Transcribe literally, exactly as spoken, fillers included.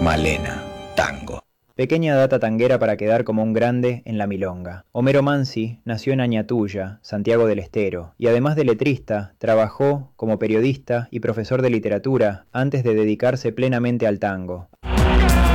Malena, tango. Pequeña data tanguera para quedar como un grande en la milonga. Homero Mansi nació en Añatuya, Santiago del Estero, y además de letrista, trabajó como periodista y profesor de literatura antes de dedicarse plenamente al tango.